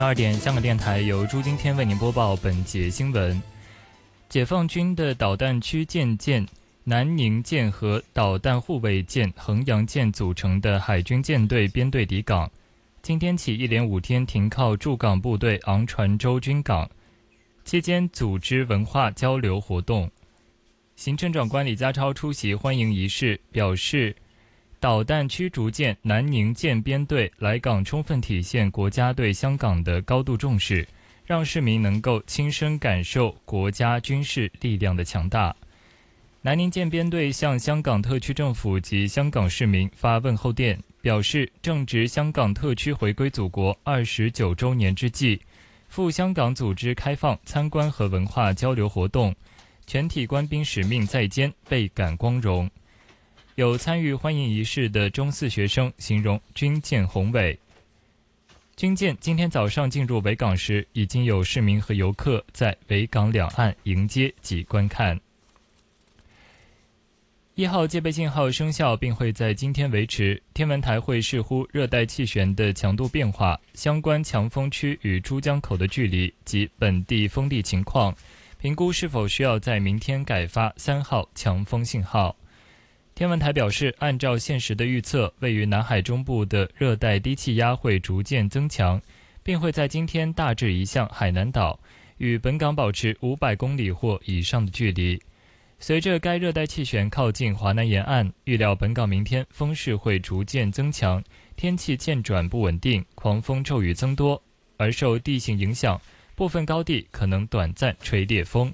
2点，香港电台由朱今天为您播报本节新闻。解放军的导弹驱舰舰南宁舰和导弹护卫舰衡阳舰组成的海军舰队编队抵港，今天起一连5天停靠驻港部队昂船洲军港，期间组织文化交流活动。行政长官李家超出席欢迎仪式，表示导弹驱逐舰南宁舰编队来港，充分体现国家对香港的高度重视，让市民能够亲身感受国家军事力量的强大。南宁舰编队向香港特区政府及香港市民发问候电，表示正值香港特区回归祖国29周年之际，赴香港组织开放参观和文化交流活动，全体官兵使命在肩，倍感光荣。有参与欢迎仪式的中4学生形容军舰宏伟。军舰今天早上进入维港时，已经有市民和游客在维港两岸迎接及观看。1号戒备信号生效并会在今天维持，天文台会视乎热带气旋的强度变化、相关强风区与珠江口的距离及本地风力情况，评估是否需要在明天改发3号强风信号。天文台表示，按照现时的预测，位于南海中部的热带低气压会逐渐增强，并会在今天大致移向海南岛，与本港保持500公里或以上的距离。随着该热带气旋靠近华南沿岸，预料本港明天风势会逐渐增强，天气渐转不稳定，狂风骤雨增多，而受地形影响，部分高地可能短暂吹烈风。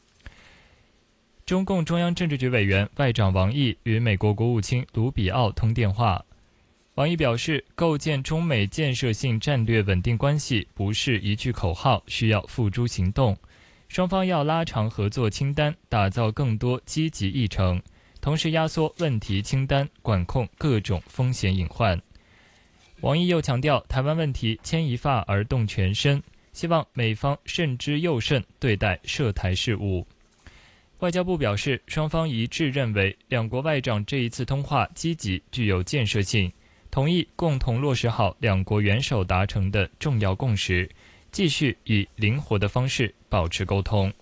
中共中央政治局委员外长王毅与美国国务卿卢比奥通电话。王毅表示，构建中美建设性战略稳定关系不是一句口号，需要付诸行动。双方要拉长合作清单，打造更多积极议程，同时压缩问题清单，管控各种风险隐患。王毅又强调，台湾问题牵一发而动全身，希望美方慎之又慎对待涉台事务。外交部表示，双方一致认为两国外长这一次通话积极具有建设性，同意共同落实好两国元首达成的重要共识，继续以灵活的方式保持沟通。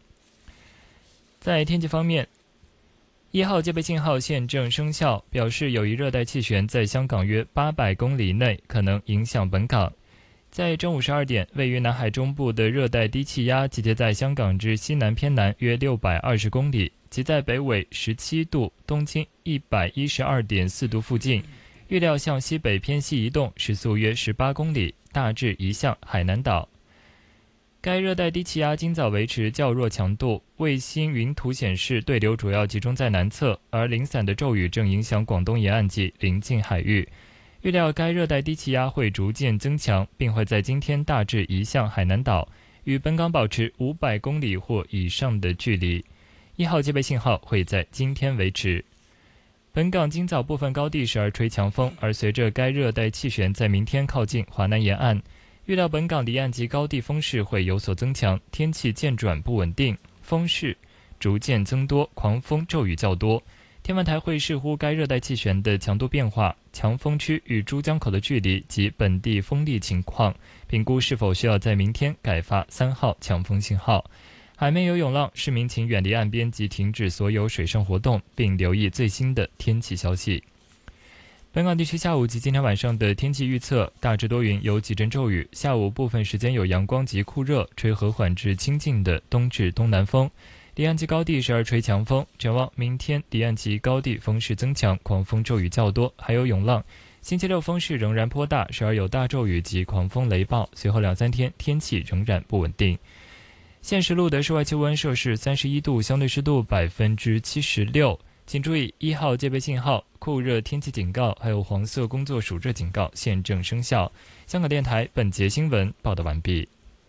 在天气方面，1号戒备信号现正生效，表示有一热带气旋在香港约800公里内可能影响本港。在正午12点，位于南海中部的热带低气压集结在香港之西南偏南约620公里，即在北纬17度、东经112.4度附近，预料向西北偏西移动，时速约18公里，大致移向海南岛。该热带低气压今早维持较弱强度，卫星云图显示对流主要集中在南侧，而零散的骤雨正影响广东沿岸及邻近海域。预料该热带低气压会逐渐增强，并会在今天大致移向海南岛，与本港保持500公里或以上的距离。1号戒备信号会在今天维持。本港今早部分高地时而吹强风，而随着该热带气旋在明天靠近华南沿岸，预料本港离岸及高地风势会有所增强，天气渐转不稳定，风势逐渐增多，狂风骤雨较多。天文台会视乎该热带气旋的强度变化、强风区与珠江口的距离及本地风力情况，评估是否需要在明天改发3号强风信号。海面有涌浪，市民请远离岸边及停止所有水上活动，并留意最新的天气消息。本港地区下午及今天晚上的天气预测，大致多云，有几阵骤雨，下午部分时间有阳光及酷热，吹和缓至清劲的东至东南风。离岸及高地时而吹强风，展望明天离岸及高地风势增强，狂风骤雨较多，还有涌浪。星期六风势仍然颇大，时而有大骤雨及狂风雷暴，随后2-3天天气仍然不稳定。现时录得室外气温摄氏31度，相对湿度76%。请注意1号戒备信号、酷热天气警告还有黄色工作暑热警告现正生效。香港电台本节新闻报道完毕。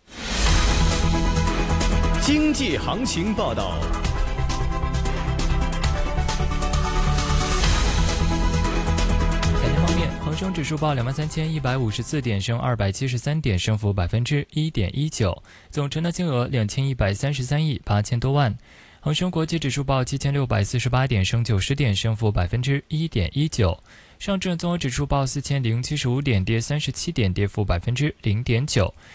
经济行情报道。 财经方面，恒生指数报23,154点，升273点，升幅1.19%，总成交金额2133亿8千多万。 恒生国际指数报7648点，升90点，升幅1.19%。上证综合指数报4075点，跌37点，跌幅0.9%。